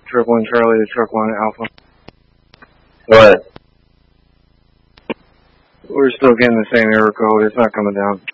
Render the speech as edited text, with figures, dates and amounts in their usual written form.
Triple and Charlie to Truck 1 Alpha. What? We're still getting the same error code. It's not coming down.